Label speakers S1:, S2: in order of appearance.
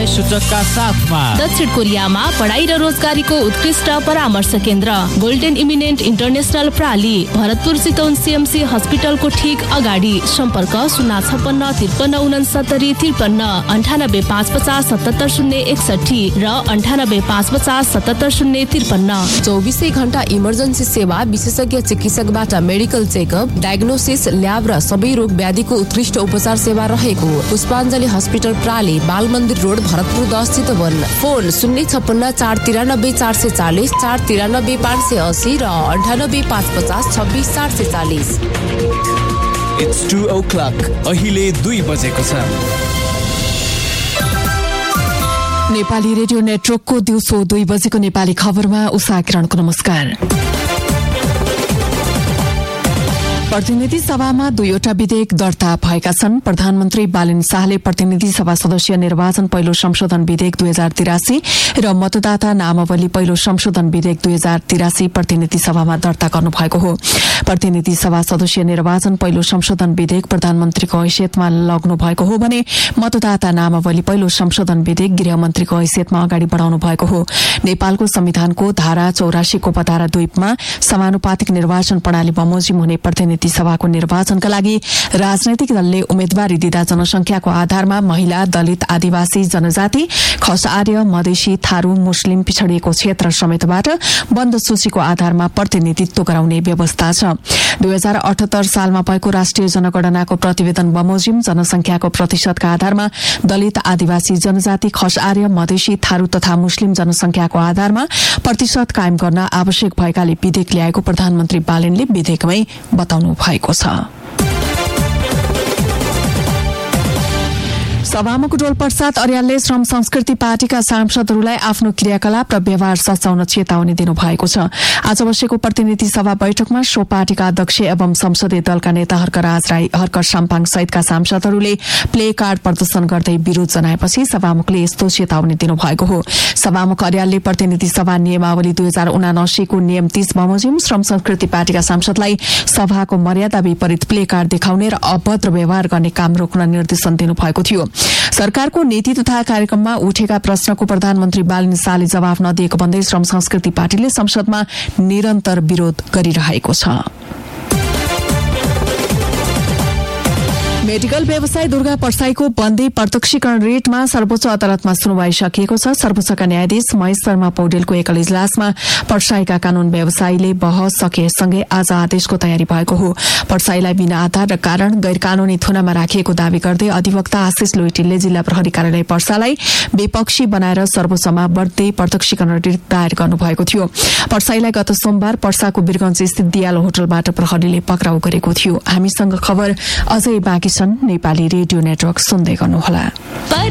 S1: आय सूचकका साथमा
S2: दक्षिण कोरियामा पढाइ र रोजगारीको उत्कृष्ट परामर्श केन्द्र golden eminent international प्राली, Bharatpur Chitwan CMC हस्पिटलको ठीक अगाडि। सम्पर्क 056 93 59 93 78061 र 98 550 77 053।
S3: 24 घण्टा इमर्जेन्सी सेवा, विशेषज्ञ चिकित्सकबाट मेडिकल चेकअप, डायग्नोसिस, ल्याब र सबै रोग व्याधिको उत्कृष्ट उपचार सेवा रहेको पुष्पाञ्जली हस्पिटल प्राली, बाल मन्दिर रोड, भरतपुर 10 चितवन। फोन 056 493 440 493 580 र 98 550 26 440।
S4: It's 2 o'clock. अहिले 2 बजेको छ।
S5: नेपाली रेडियो नेटवर्कको दिउँसो 2 बजेको नेपाली खबरमा उषा किरणको नमस्कार। प्रतिनिधि सभामा 2वटा विधेयक दर्ता भएका छन्। प्रधानमन्त्री बालेन शाहले प्रतिनिधि सभा सदस्य निर्वाचन पहिलो संशोधन विधेयक 2083 र मतदाता नामावली पहिलो संशोधन विधेयक 2083 प्रतिनिधि सभामा दर्ता गर्नुभएको हो। प्रतिनिधि सभा सदस्य निर्वाचन पहिलो संशोधन विधेयक प्रधानमन्त्रीको हैसियतमा लग्नु भएको हो भने मतदाता नामावली पहिलो संशोधन विधेयक गृहमन्त्रीको हैसियतमा अगाडि बढाउनु भएको हो। नेपालको संविधानको धारा 84 को उपधारा 2 मा समानुपातिक निर्वाचन प्रणाली बमोजिम हुने प्रतिनिधि सभाको निर्वाचनका लागि राजनैतिक दलले उम्मेदवारी दिँदा जनसंख्याको आधारमा महिला, दलित, आदिवासी, जनजाति, खस आर्य, मधेसी, थारू, मुस्लिम, पिछडिएको क्षेत्र समेतबाट बन्द सूचीको आधारमा प्रतिनिधित्व गराउने व्यवस्था छ। 2078 सालमा भएको राष्ट्रिय जनगणनाको प्रतिवेदन बमोजिम जनसंख्याको प्रतिशतका आधारमा दलित, आदिवासी, जनजाति, खस आर्य, मधेसी, थारू तथा मुस्लिम जनसंख्याको आधारमा प्रतिशत कायम गर्न आवश्यक भएकाले विधेयक ल्याएको प्रधानमन्त्री बालेनले विधेयकमै बताउनु भएको छ। सभामुख डोल प्रसाद अर्यालले श्रम संस्कृति पार्टीका सांसदहरूलाई आफ्नो क्रियाकलाप र व्यवहार सचाउन चेतावनी दिनुभएको छ। आज बसेको प्रतिनिधि सभा बैठकमा सो पार्टीका अध्यक्ष एवं संसदीय दलका नेता हर्कराज राई, हर्क साम्पाङ सहितका सांसदहरूले प्ले कार्ड प्रदर्शन गर्दै विरोध जनाएपछि सभामुखले यस्तो चेतावनी दिनुभएको हो। सभामुख अर्यालले प्रतिनिधि सभा नियमावली 2079 को नियम 30 बमोजिम श्रम संस्कृति पार्टीका सांसदलाई सभाको मर्यादा विपरीत प्ले कार्ड देखाउने र अभद्र व्यवहार गर्ने काम रोक्न निर्देशन दिनुभएको थियो। सरकारको नीति तथा कार्यक्रममा उठेका प्रश्नको प्रधानमन्त्री बालेन शाहले जवाफ नदिएको भन्दै श्रम संस्कृति पार्टीले संसदमा निरन्तर विरोध गरिरहेको छ। मेडिकल व्यवसाय दुर्गा परसाईको बन्दी प्रत्यक्षीकरण रेटमा सर्वोच्च अदालतमा सुनवाई सकिएको छ। सर्वोच्चका न्यायाधीश महेश शर्मा पौडेलको एकल इजलासमा परसाईका कानून व्यवसायीले बहस सकिएसँगै आज आदेशको तयारी भएको हो। परसाईलाई बिना आधार र कारण गैर कानूनी थुनामा राखिएको दावी गर्दै अधिवक्ता आशिष लोइटिलले जिल्ला प्रहरी कार्यालय पर्सालाई विपक्षी बनाएर सर्वोच्चमा बढ्दै प्रत्यक्षीकरण रेट दायर गर्नुभएको थियो। परसाईलाई गत सोमबार पर्साको वीरगञ्ज स्थित दियालो होटलबाट प्रहरीले पक्राउ गरेको थियो। हामीसँग खबर अझै बाँकी छन्। नेपाली रेडियो नेटवर्क सुन्दै गर्नुहोला।